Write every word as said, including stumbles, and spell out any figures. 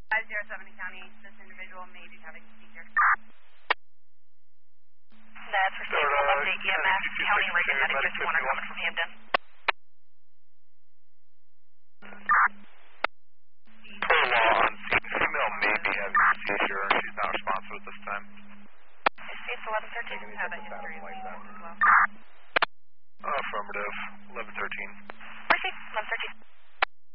five zero seven County, this individual may be having a seizure. That's received. We'll update E M S, County Reagan Medic fifty-one coming from Hampton. Full law on female may be having a seizure. She's not responsive at this time. It's eleven thirteen. Have that history of seizures as well. Affirmative. eleven thirteen. Proceed. eleven thirteen.